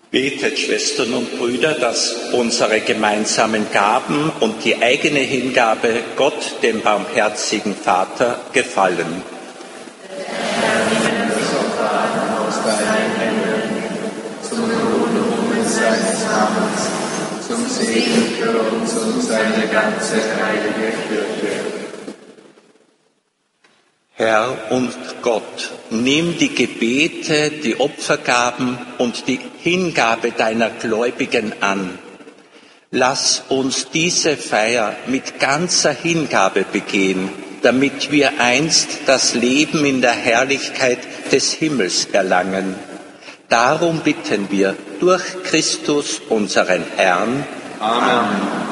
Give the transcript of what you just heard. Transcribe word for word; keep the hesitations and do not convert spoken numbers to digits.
Betet, Schwestern und Brüder, dass unsere gemeinsamen Gaben und die eigene Hingabe Gott, dem barmherzigen Vater, gefallen. Herr, nimm das Opfer aus deinen Händen, zum Lohn und Ruhm seines Namens, zum Segen für uns und seine ganze heilige Kirche. Herr und Gott, nimm die Gebete, die Opfergaben und die Hingabe deiner Gläubigen an. Lass uns diese Feier mit ganzer Hingabe begehen, damit wir einst das Leben in der Herrlichkeit des Himmels erlangen. Darum bitten wir durch Christus, unseren Herrn. Amen.